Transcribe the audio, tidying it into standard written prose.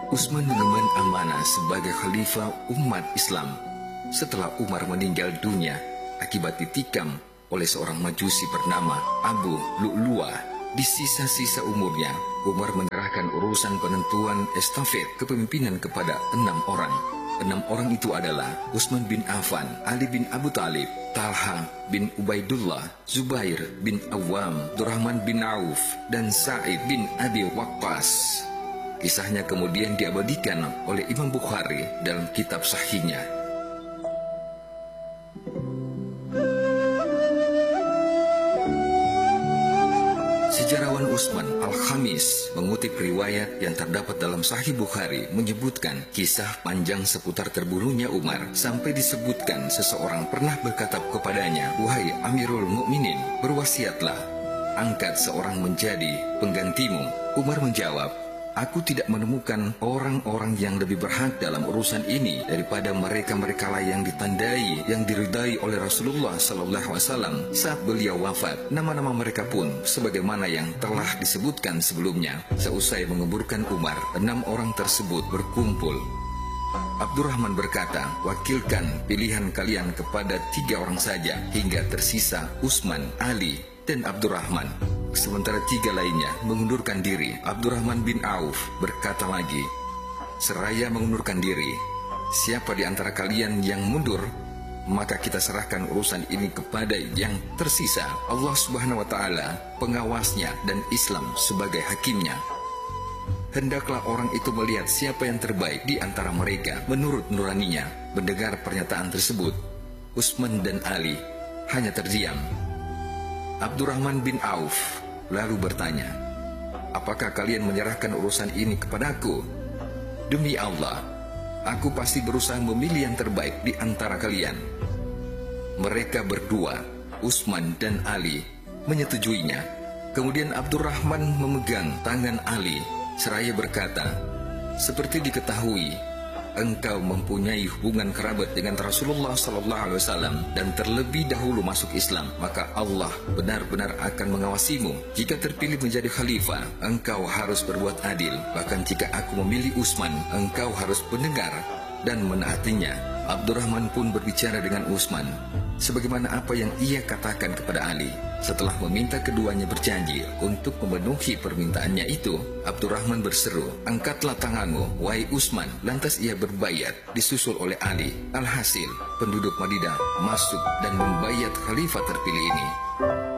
Utsman mengemban amanah sebagai khalifah umat Islam setelah Umar meninggal dunia akibat ditikam oleh seorang majusi bernama Abu Lu'lu'ah. Di sisa-sisa umurnya, Umar menyerahkan urusan penentuan estafet kepemimpinan kepada 6 orang. 6 orang itu adalah Utsman bin Affan, Ali bin Abu Thalib, Talha bin Ubaidullah, Zubair bin Awam, Abdurrahman bin Auf, dan Sa'id bin Abi Waqqas. Kisahnya kemudian diabadikan oleh Imam Bukhari dalam kitab sahihnya. Sejarawan Utsman Al-Khamis mengutip riwayat yang terdapat dalam Sahih Bukhari menyebutkan kisah panjang seputar terbunuhnya Umar sampai disebutkan seseorang pernah berkata kepadanya, "Wahai Amirul Mukminin, berwasiatlah, angkat seorang menjadi penggantimu." Umar menjawab, "Aku tidak menemukan orang-orang yang lebih berhak dalam urusan ini daripada mereka-merekalah yang ditandai, yang diridai oleh Rasulullah SAW saat beliau wafat. Nama-nama mereka pun sebagaimana yang telah disebutkan sebelumnya." Seusai menguburkan Umar, 6 orang tersebut berkumpul. Abdurrahman berkata, "Wakilkan pilihan kalian kepada 3 orang saja hingga tersisa Utsman, Ali, dan Abdurrahman." Sementara 3 lainnya mengundurkan diri. Abdurrahman bin Auf berkata lagi, "Seraya mengundurkan diri, siapa di antara kalian yang mundur, maka kita serahkan urusan ini kepada yang tersisa. Allah Subhanahu wa Ta'ala pengawasnya dan Islam sebagai hakimnya. Hendaklah orang itu melihat siapa yang terbaik di antara mereka menurut nuraninya." Mendengar pernyataan tersebut, Utsman dan Ali hanya terdiam. Abdurrahman bin Auf lalu bertanya, "Apakah kalian menyerahkan urusan ini kepadaku?" "Demi Allah, aku pasti berusaha memilih yang terbaik di antara kalian." Mereka berdua, Utsman dan Ali, menyetujuinya. Kemudian Abdurrahman memegang tangan Ali seraya berkata, "Seperti diketahui, engkau mempunyai hubungan kerabat dengan Rasulullah SAW dan terlebih dahulu masuk Islam, maka Allah benar-benar akan mengawasimu. Jika terpilih menjadi khalifah, engkau harus berbuat adil. Bahkan jika aku memilih Utsman, engkau harus mendengar dan menaatinya." Abdurrahman pun berbicara dengan Utsman sebagaimana apa yang ia katakan kepada Ali. Setelah meminta keduanya berjanji untuk memenuhi permintaannya itu, Abdurrahman berseru, "Angkatlah tanganmu, wahai Utsman." Lantas ia berbayat, disusul oleh Ali. Alhasil, penduduk Madinah masuk dan membayat khalifah terpilih ini.